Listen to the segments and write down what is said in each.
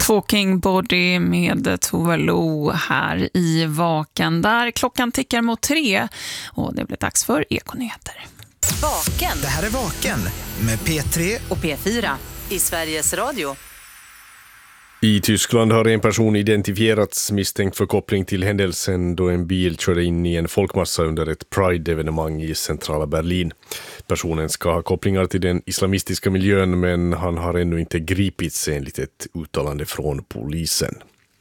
Talking Body med Tove Lo här i Vaken, där klockan tickar mot 3 och det blir dags för Ekonyheter. Vaken. Det här är Vaken med P3 och P4 i Sveriges Radio. I Tyskland har en person identifierats misstänkt för koppling till händelsen då en bil körde in i en folkmassa under ett Pride-evenemang i centrala Berlin. Personen ska ha kopplingar till den islamistiska miljön, men han har ännu inte gripits enligt ett uttalande från polisen.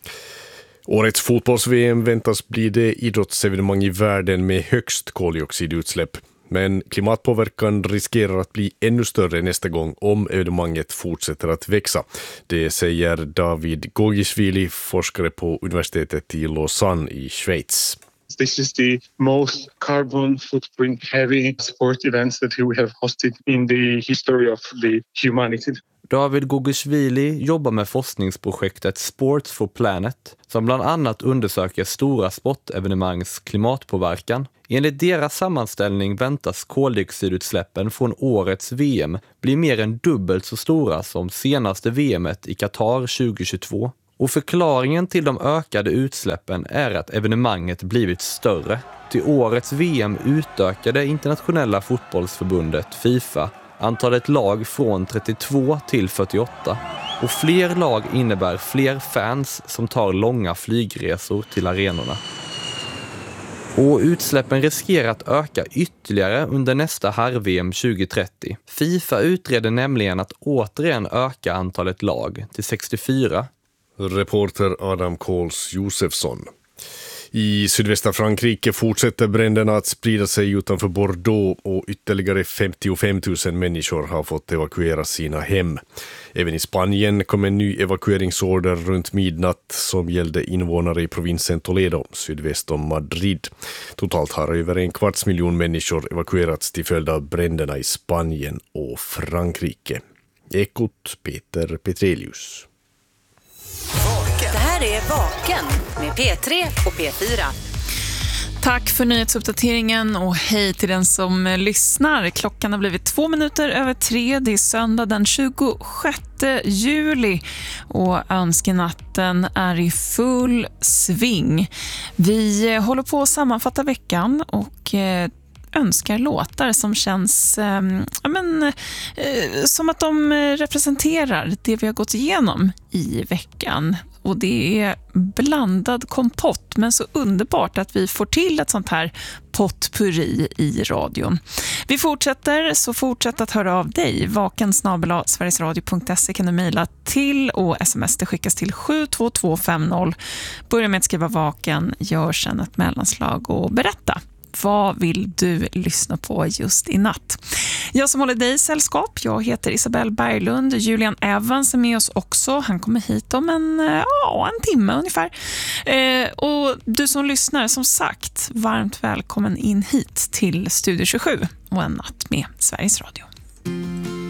Årets fotbolls-VM väntas bli det idrottsevenemang i världen med högst koldioxidutsläpp. Men klimatpåverkan riskerar att bli ännu större nästa gång om evenemanget fortsätter att växa. Det säger David Gogishvili, forskare på universitetet i Lausanne i Schweiz. This is the most carbon footprint heavy sport events that we have hosted in the history of the humanity. David Gogishvili jobbar med forskningsprojektet Sports for Planet som bland annat undersöker stora sportevenemangs klimatpåverkan. Enligt deras sammanställning väntas koldioxidutsläppen från årets VM bli mer än dubbelt så stora som senaste VMet i Qatar 2022. Och förklaringen till de ökade utsläppen är att evenemanget blivit större. Till årets VM utökade internationella fotbollsförbundet FIFA antalet lag från 32 till 48. Och fler lag innebär fler fans som tar långa flygresor till arenorna. Och utsläppen riskerar att öka ytterligare under nästa herr-VM 2030. FIFA utreder nämligen att återigen öka antalet lag till 64. Reporter Adam Kohls Josefsson. I sydvästra Frankrike fortsätter bränderna att sprida sig utanför Bordeaux och ytterligare 55 000 människor har fått evakuera sina hem. Även i Spanien kom en ny evakueringsorder runt midnatt som gällde invånare i provinsen Toledo, sydväst om Madrid. Totalt har över 250 000 människor evakuerats till följd av bränderna i Spanien och Frankrike. Ekot Peter Petrelius. Det här är Vaken med P3 och P4. Tack för nyhetsuppdateringen och hej till den som lyssnar. Klockan har blivit 2 minuter över 3. Det är söndag den 26 juli och önskenatten är i full sving. Vi håller på att sammanfatta veckan och önskar låtar som känns som att de representerar det vi har gått igenom i veckan. Och det är blandad kompott, men så underbart att vi får till ett sånt här potpurri i radion. Vi fortsätter, så fortsätt att höra av dig. vaken@sverigesradio.se kan du mejla till och sms det skickas till 72250. Börja med att skriva vaken, gör sedan ett mellanslag och berätta. Vad vill du lyssna på just i natt? Jag som håller dig i sällskap, jag heter Isabelle Berglund. Julian Evans är med oss också. Han kommer hit om en timme ungefär. Och du som lyssnar, som sagt, varmt välkommen in hit till Studio 27 och en natt med Sveriges Radio.